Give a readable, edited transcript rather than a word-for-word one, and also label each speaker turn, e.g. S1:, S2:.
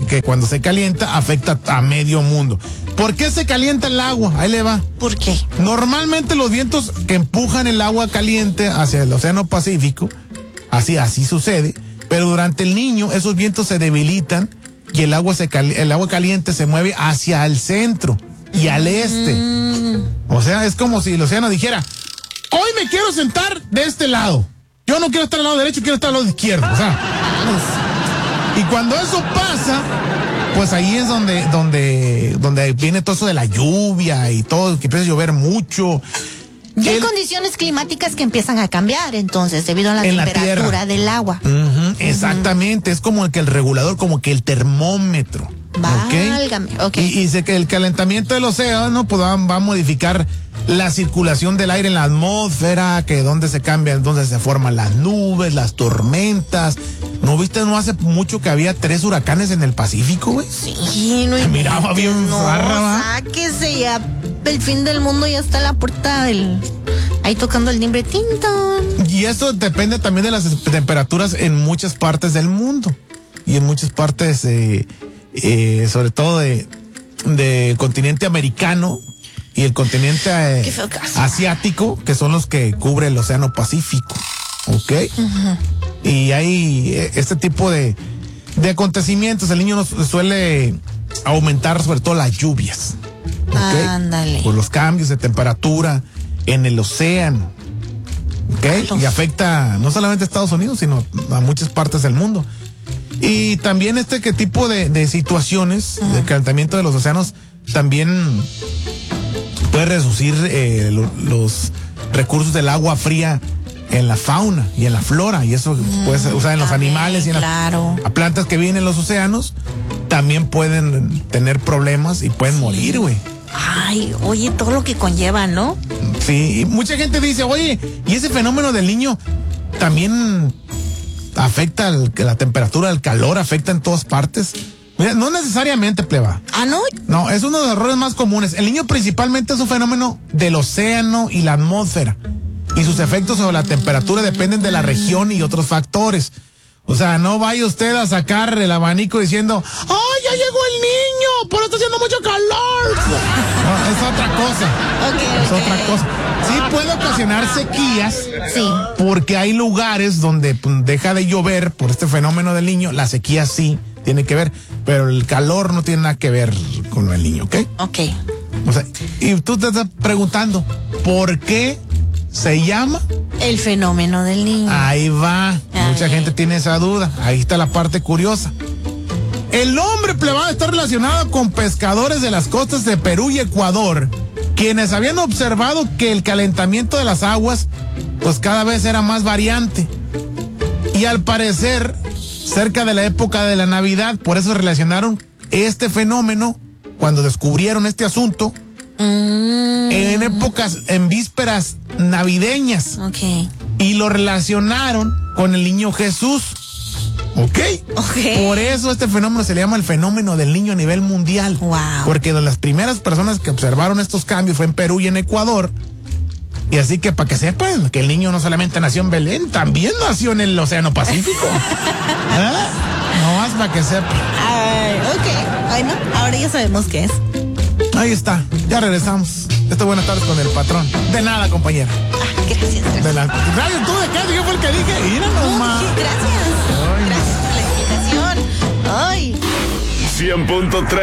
S1: que cuando se calienta afecta a medio mundo. ¿Por qué se calienta el agua? Ahí le va.
S2: ¿Por qué?
S1: Normalmente los vientos que empujan el agua caliente hacia el Océano Pacífico, así sucede, pero durante el Niño esos vientos se debilitan y el agua caliente se mueve hacia el centro y al este. O sea, es como si el océano dijera, hoy me quiero sentar de este lado. Yo no quiero estar al lado derecho, quiero estar al lado izquierdo. O sea, y cuando eso pasa, pues ahí es donde viene todo eso de la lluvia y todo, que empieza a llover mucho.
S2: Y hay condiciones climáticas que empiezan a cambiar, entonces, debido a la temperatura del agua.
S1: Exactamente, es como que el regulador, como que el termómetro.
S2: Válgame,
S1: ¿Okay? Y dice que el calentamiento del océano pues, va a modificar la circulación del aire en la atmósfera, que donde se cambian, donde se forman las nubes, las tormentas. ¿No viste? No hace mucho que había 3 huracanes en el Pacífico, güey.
S2: Sí, no.
S1: Se miraba bien zarra, ¿va?
S2: Sáquese ya, el fin del mundo ya está a la puerta ahí tocando el timbre, tintón.
S1: Y eso depende también de las temperaturas en muchas partes del mundo. Y en muchas partes, sobre todo del continente americano y el continente asiático, que son los que cubre el Océano Pacífico. ¿Ok? Y hay este tipo de acontecimientos. El Niño nos suele aumentar sobre todo las lluvias. ¿Okay?
S2: Ándale.
S1: Por los cambios de temperatura en el océano. ¿Ok? Y afecta no solamente a Estados Unidos, sino a muchas partes del mundo. Y también qué tipo de situaciones de calentamiento de los océanos también puede reducir los recursos del agua fría en la fauna y en la flora, y eso puede ser usado en los animales y en las plantas que viven en los océanos, también pueden tener problemas y pueden morir, güey.
S2: Ay, oye, todo lo que conlleva, ¿no?
S1: Sí, y mucha gente dice, oye, ¿y ese fenómeno del Niño también afecta la temperatura, el calor, afecta en todas partes? Mira, no necesariamente, pleba.
S2: ¿Ah, no?
S1: No, es uno de los errores más comunes. El Niño principalmente es un fenómeno del océano y la atmósfera. Y sus efectos sobre la temperatura dependen de la región y otros factores. O sea, no vaya usted a sacar el abanico diciendo, ¡ay, ya llegó el niño! ¡Pero está haciendo mucho calor! No, es otra cosa. Es otra cosa. Sí puede ocasionar sequías.
S2: Sí.
S1: Porque hay lugares donde deja de llover por este fenómeno del Niño. La sequía sí tiene que ver, pero el calor no tiene nada que ver con el Niño, ¿ok?
S2: Ok.
S1: O sea, y tú te estás preguntando, ¿por qué se llama
S2: el fenómeno del Niño?
S1: Ahí va. Mucha gente tiene esa duda. Ahí está la parte curiosa. El nombre, plebada, está relacionado con pescadores de las costas de Perú y Ecuador, quienes habían observado que el calentamiento de las aguas pues cada vez era más variante. Y al parecer, cerca de la época de la Navidad, por eso relacionaron este fenómeno cuando descubrieron este asunto. En vísperas navideñas.
S2: Ok.
S1: Y lo relacionaron con el niño Jesús. ¿Ok? Por eso este fenómeno se le llama el fenómeno del Niño a nivel mundial.
S2: Wow.
S1: Porque de las primeras personas que observaron estos cambios fue en Perú y en Ecuador. Y así que para que sepan que el Niño no solamente nació en Belén, también nació en el Océano Pacífico. No más para que sepan.
S2: Ok. Bueno, ahora ya sabemos qué es.
S1: Ahí está, ya regresamos. Buenas tardes con el patrón. De nada, compañera.
S2: Gracias.
S1: De la radio, ¿tú de qué? Yo fue el que dije. Mira nomás.
S2: Gracias. Gracias por la explicación. Ay.
S3: 100.3